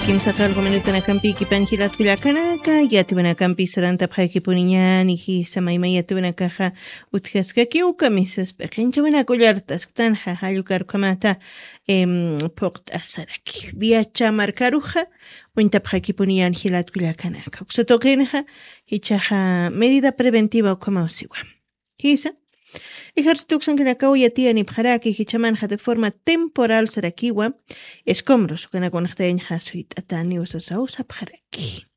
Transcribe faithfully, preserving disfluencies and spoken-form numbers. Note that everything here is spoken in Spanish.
Kimsa qalqumanitanaqanpi kipanchilata qullakanaka yatibanakanpi saranta phaykipuniñani hisa maymayatibinakaqa utqaskaki uka misaspa qinchawanaqullartas tanja hallukarqamata em puqt'asaraki viacha markaruja uintap haykipuniñani hilata qullakanaka uqsatoqinaqa hichaqa medida preventiva uqamawsiwa hisa Ejército Xanquilacao yatiani pjaraki hichamanja de forma temporal sarakiwa escombros kanakunaqtaña hasuit atani usasausa pjaraki.